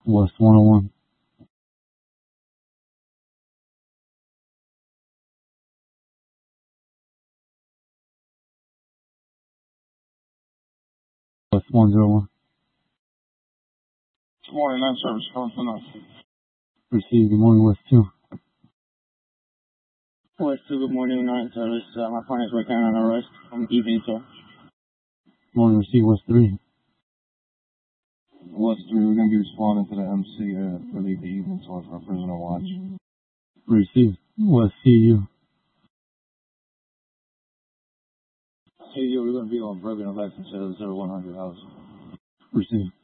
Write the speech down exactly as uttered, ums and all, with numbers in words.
West one oh one. West one oh one. Good morning, nine service, calling for us. Receive. Good morning, West two. West two, good morning, nine service. Uh, my client is working on arrest from evening, sir. Morning, receive. West three. West three, we're going to be responding to the M C uh, for the evening tour for a prisoner watch. Receive. West C U. C U, we're going to be on Bergen Electric, zero one hundred house. Receive.